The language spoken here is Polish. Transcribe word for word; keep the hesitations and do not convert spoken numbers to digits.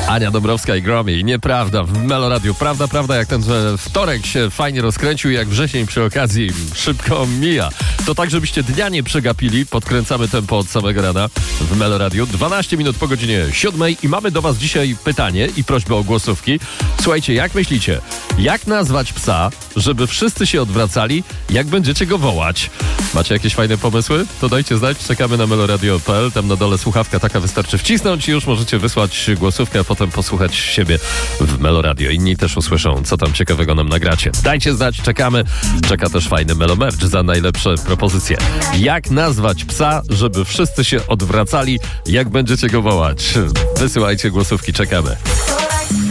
Ania Dąbrowska i Gromi. Nieprawda w Meloradiu. Prawda, prawda, jak ten wtorek się fajnie rozkręcił, jak wrzesień przy okazji szybko mija. To tak, żebyście dnia nie przegapili. Podkręcamy tempo od samego rana w Meloradiu. dwanaście minut po godzinie siódmej i mamy do was dzisiaj pytanie i prośbę o głosówki. Słuchajcie, jak myślicie, jak nazwać psa, żeby wszyscy się odwracali, jak będziecie go wołać? Macie jakieś fajne pomysły? To dajcie znać. Czekamy na meloradio kropka p l. Tam na dole słuchawka taka wystarczy wcisnąć i już możecie wysłać głosówkę, a potem posłuchać siebie w Meloradio. Inni też usłyszą, co tam ciekawego nam nagracie. Dajcie znać, czekamy. Czeka też fajny Melomerch za najlepsze propozycje. Jak nazwać psa, żeby wszyscy się odwracali, jak będziecie go wołać? Wysyłajcie głosówki, czekamy.